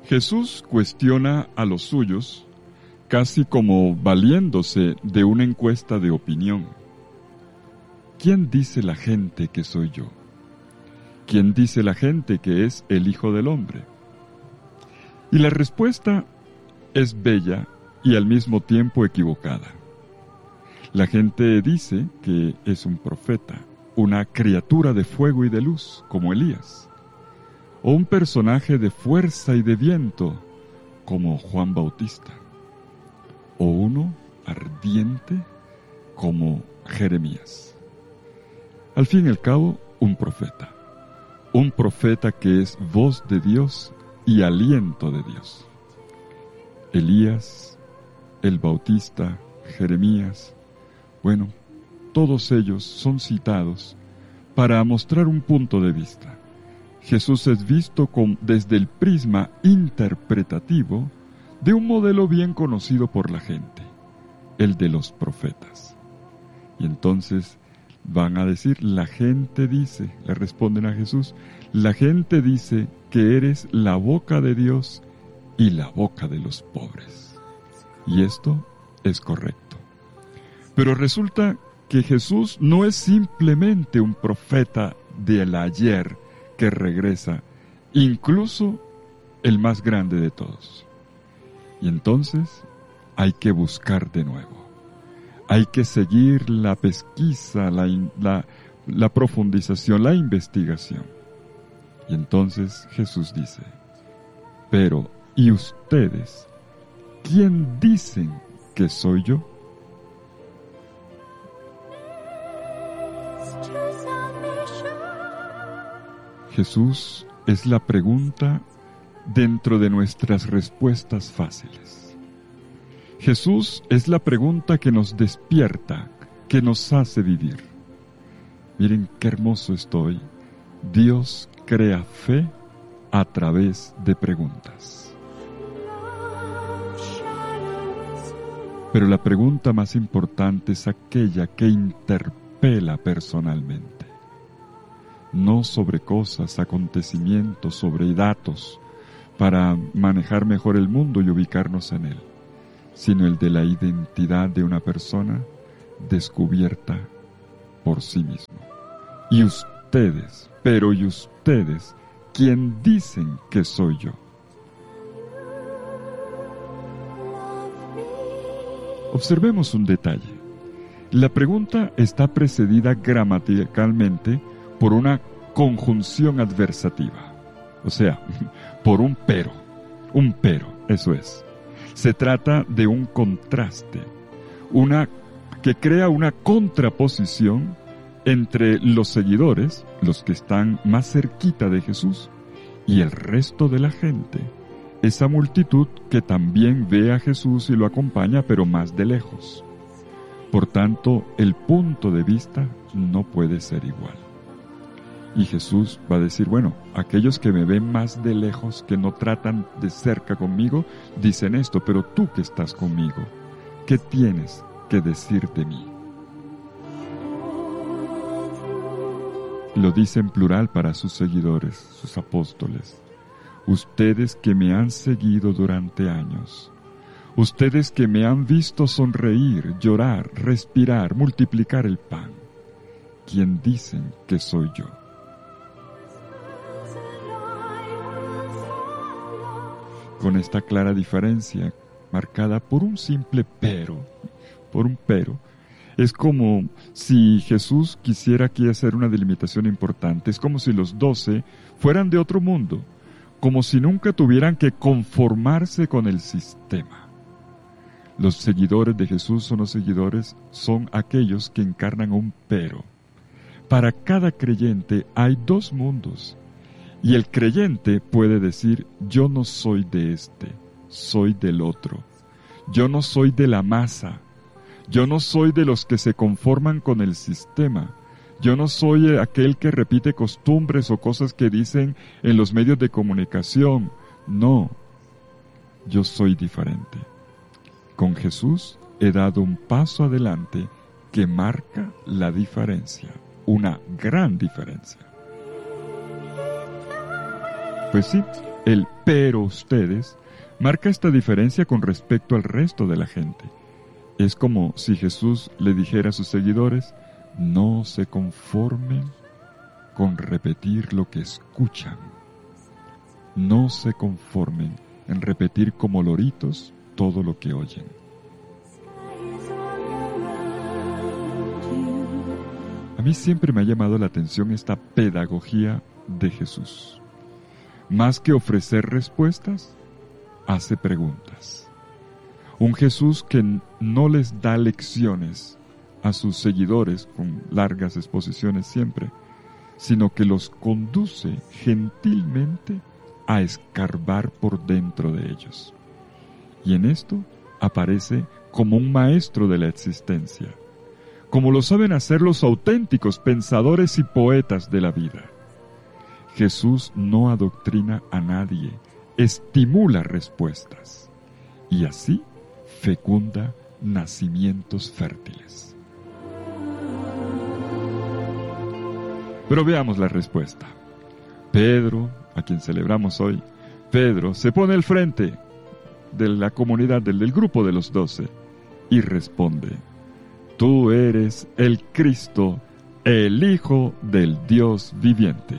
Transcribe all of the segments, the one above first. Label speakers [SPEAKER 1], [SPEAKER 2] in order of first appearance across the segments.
[SPEAKER 1] Jesús cuestiona a los suyos casi como valiéndose de una encuesta de opinión. ¿Quién dice la gente que soy yo? ¿Quién dice la gente que es el Hijo del Hombre? Y la respuesta es bella y al mismo tiempo equivocada. La gente dice que es un profeta, una criatura de fuego y de luz, como Elías, o un personaje de fuerza y de viento, como Juan Bautista, o uno ardiente, como Jeremías. Al fin y al cabo, un profeta que es voz de Dios y aliento de Dios. Elías, el Bautista, Jeremías, bueno, todos ellos son citados para mostrar un punto de vista. Jesús es visto desde el prisma interpretativo de un modelo bien conocido por la gente, el de los profetas. Y entonces van a decir, la gente dice, le responden a Jesús, la gente dice que eres la boca de Dios y la boca de los pobres. Y esto es correcto. Pero resulta que Jesús no es simplemente un profeta del ayer que regresa, incluso el más grande de todos. Y entonces hay que buscar de nuevo. Hay que seguir la pesquisa, la profundización, la investigación. Y entonces Jesús dice, pero, ¿y ustedes? ¿Quién dicen que soy yo? Jesús es la pregunta dentro de nuestras respuestas fáciles. Jesús es la pregunta que nos despierta, que nos hace vivir. Miren qué hermoso estoy. Dios crea fe a través de preguntas. Pero la pregunta más importante es aquella que interpela personalmente. No sobre cosas, acontecimientos, sobre datos, para manejar mejor el mundo y ubicarnos en él, sino el de la identidad de una persona descubierta por sí mismo. Y ustedes, pero ¿y ustedes? ¿Quién dicen que soy yo? Observemos un detalle. La pregunta está precedida gramaticalmente por una conjunción adversativa, o sea, por un pero, eso es. Se trata de un contraste, que crea una contraposición entre los seguidores, los que están más cerquita de Jesús, y el resto de la gente, esa multitud que también ve a Jesús y lo acompaña, pero más de lejos. Por tanto, el punto de vista no puede ser igual. Y Jesús va a decir, bueno, aquellos que me ven más de lejos, que no tratan de cerca conmigo, dicen esto, pero tú que estás conmigo, ¿qué tienes que decir de mí? Lo dice en plural para sus seguidores, sus apóstoles. Ustedes que me han seguido durante años, ustedes que me han visto sonreír, llorar, respirar, multiplicar el pan, ¿quién dicen que soy yo? Con esta clara diferencia, marcada por un simple pero, es como si Jesús quisiera aquí hacer una delimitación importante. Es como si los 12 fueran de otro mundo, como si nunca tuvieran que conformarse con el sistema. Los seguidores de Jesús son aquellos que encarnan un pero. Para cada creyente hay dos mundos. Y el creyente puede decir, yo no soy de este, soy del otro. Yo no soy de la masa. Yo no soy de los que se conforman con el sistema. Yo no soy aquel que repite costumbres o cosas que dicen en los medios de comunicación. No, yo soy diferente. Con Jesús he dado un paso adelante que marca la diferencia, una gran diferencia. Pues sí, el pero ustedes marca esta diferencia con respecto al resto de la gente. Es como si Jesús le dijera a sus seguidores: no se conformen con repetir lo que escuchan. No se conformen en repetir como loritos todo lo que oyen. A mí siempre me ha llamado la atención esta pedagogía de Jesús. Más que ofrecer respuestas, hace preguntas. Un Jesús que no les da lecciones a sus seguidores con largas exposiciones siempre, sino que los conduce gentilmente a escarbar por dentro de ellos. Y en esto aparece como un maestro de la existencia, como lo saben hacer los auténticos pensadores y poetas de la vida. Jesús no adoctrina a nadie, estimula respuestas, y así fecunda nacimientos fértiles. Pero veamos la respuesta. Pedro, a quien celebramos hoy, Pedro se pone al frente de la comunidad, del grupo de los 12, y responde: tú eres el Cristo, el Hijo del Dios viviente.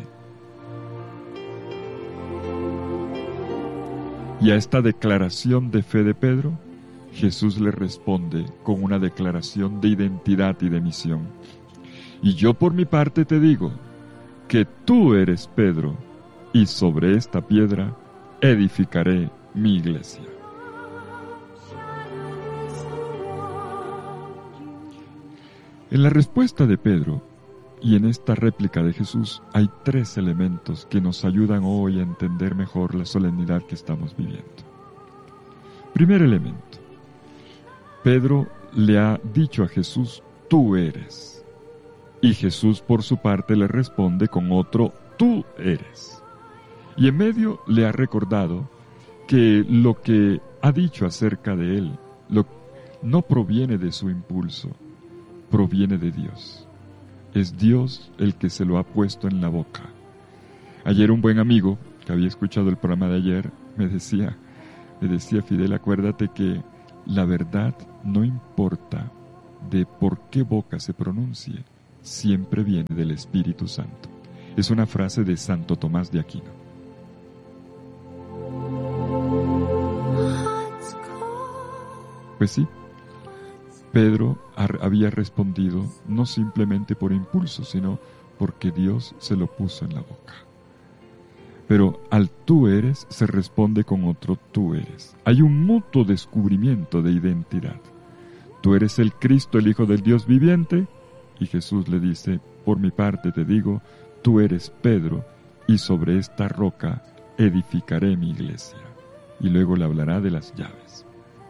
[SPEAKER 1] Y a esta declaración de fe de Pedro, Jesús le responde con una declaración de identidad y de misión. Y yo por mi parte te digo que tú eres Pedro, y sobre esta piedra edificaré mi iglesia. En la respuesta de Pedro y en esta réplica de Jesús hay 3 elementos que nos ayudan hoy a entender mejor la solemnidad que estamos viviendo. Primer elemento: Pedro le ha dicho a Jesús: tú eres. Y Jesús por su parte le responde con otro: tú eres. Y en medio le ha recordado que lo que ha dicho acerca de él no proviene de su impulso, proviene de Dios. Es Dios el que se lo ha puesto en la boca. Ayer un buen amigo que había escuchado el programa de ayer me decía: Fidel, acuérdate que la verdad no importa de por qué boca se pronuncie, siempre viene del Espíritu Santo. Es una frase de Santo Tomás de Aquino. Pues sí, Pedro había respondido no simplemente por impulso, sino porque Dios se lo puso en la boca. Pero al tú eres se responde con otro tú eres. Hay un mutuo descubrimiento de identidad. Tú eres el Cristo, el Hijo del Dios viviente, y Jesús le dice: por mi parte te digo, tú eres Pedro, y sobre esta roca edificaré mi iglesia. Y luego le hablará de las llaves.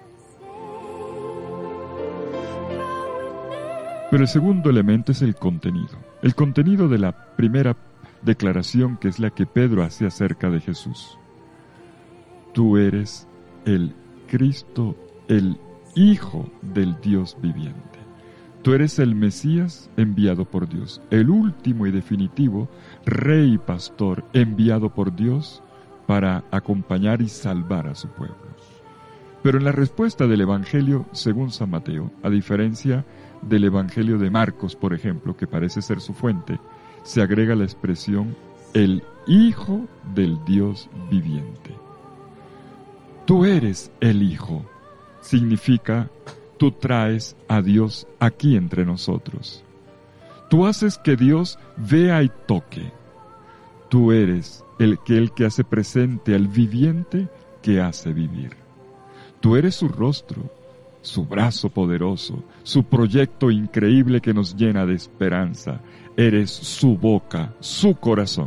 [SPEAKER 1] Pero el segundo elemento es el contenido. El contenido de la primera declaración, que es la que Pedro hace acerca de Jesús. Tú eres el Cristo, el Hijo del Dios viviente. Tú eres el Mesías enviado por Dios, el último y definitivo Rey y Pastor enviado por Dios para acompañar y salvar a su pueblo. Pero en la respuesta del Evangelio según San Mateo, a diferencia del Evangelio de Marcos, por ejemplo, que parece ser su fuente, se agrega la expresión el Hijo del Dios viviente. Tú eres el Hijo. Significa, tú traes a Dios aquí entre nosotros. Tú haces que Dios vea y toque. Tú eres el que hace presente al viviente que hace vivir. Tú eres su rostro, su brazo poderoso, su proyecto increíble que nos llena de esperanza. Eres su boca, su corazón.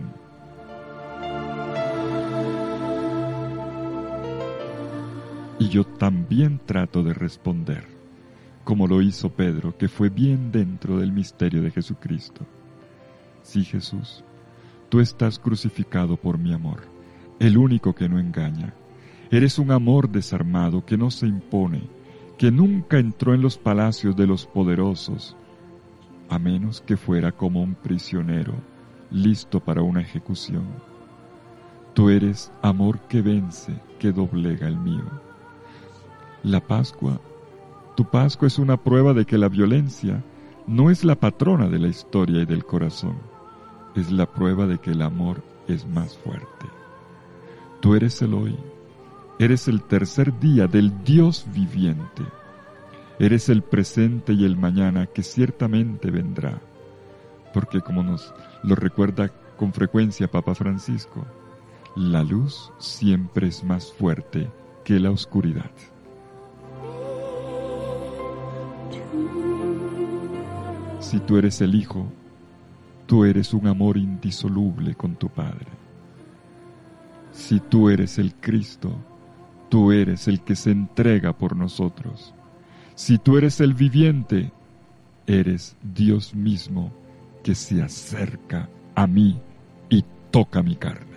[SPEAKER 1] Y yo también trato de responder, como lo hizo Pedro, que fue bien dentro del misterio de Jesucristo. Sí, Jesús, tú estás crucificado por mi amor, el único que no engaña. Eres un amor desarmado que no se impone, que nunca entró en los palacios de los poderosos, a menos que fuera como un prisionero, listo para una ejecución. Tú eres amor que vence, que doblega el mío. La Pascua, tu Pascua es una prueba de que la violencia no es la patrona de la historia y del corazón. Es la prueba de que el amor es más fuerte. Tú eres el hoy, eres el tercer día del Dios viviente. Eres el presente y el mañana que ciertamente vendrá. Porque como nos lo recuerda con frecuencia Papa Francisco, la luz siempre es más fuerte que la oscuridad. Si tú eres el Hijo, tú eres un amor indisoluble con tu Padre. Si tú eres el Cristo, tú eres el que se entrega por nosotros. Si tú eres el viviente, eres Dios mismo que se acerca a mí y toca mi carne.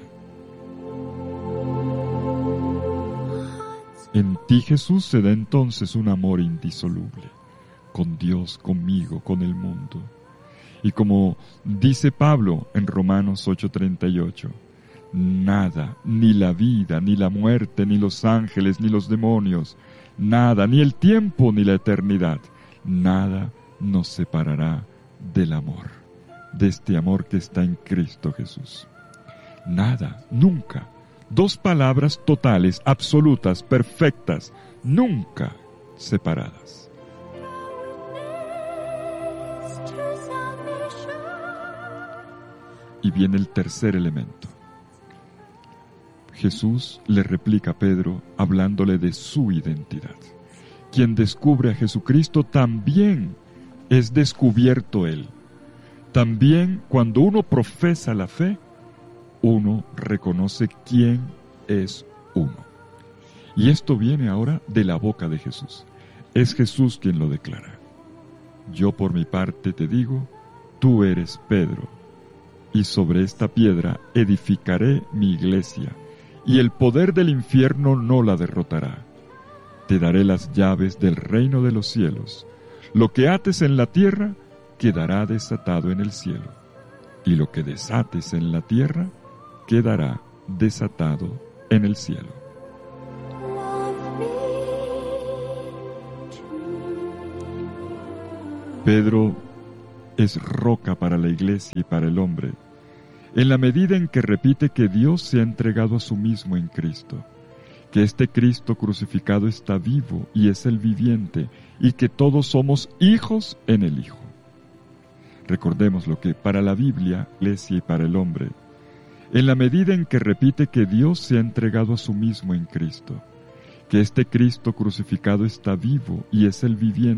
[SPEAKER 1] En ti, Jesús, se da entonces un amor indisoluble, con Dios, conmigo, con el mundo. Y como dice Pablo en Romanos 8:38, nada, ni la vida, ni la muerte, ni los ángeles, ni los demonios, nada, ni el tiempo, ni la eternidad, nada nos separará del amor, de este amor que está en Cristo Jesús. Nada, nunca. Dos palabras totales, absolutas, perfectas, nunca separadas. Y viene el tercer elemento. Jesús le replica a Pedro hablándole de su identidad. Quien descubre a Jesucristo también es descubierto Él. También cuando uno profesa la fe, uno reconoce quién es uno. Y esto viene ahora de la boca de Jesús. Es Jesús quien lo declara. Yo por mi parte te digo, tú eres Pedro, y sobre esta piedra edificaré mi iglesia, y el poder del infierno no la derrotará. Te daré las llaves del reino de los cielos. Lo que ates en la tierra quedará desatado en el cielo, y lo que desates en la tierra quedará desatado en el cielo. Pedro es roca para la iglesia y para el hombre, en la medida en que repite que Dios se ha entregado a sí mismo en Cristo, que este Cristo crucificado está vivo y es el viviente, y que todos somos hijos en el Hijo. Recordemos lo que para la Biblia, iglesia y para el hombre, en la medida en que repite que Dios se ha entregado a sí mismo en Cristo, que este Cristo crucificado está vivo y es el viviente,